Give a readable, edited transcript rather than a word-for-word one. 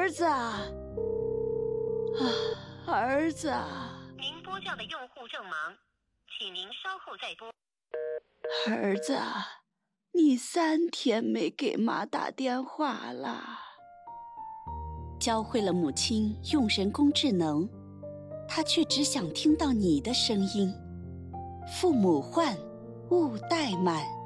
儿子啊，儿子啊！ 您拨叫的用户正忙，请您稍后再拨。 儿子啊，你3天没给妈打电话了。 教会了母亲用人工智能，她却只想听到你的声音。父母唤，勿怠慢。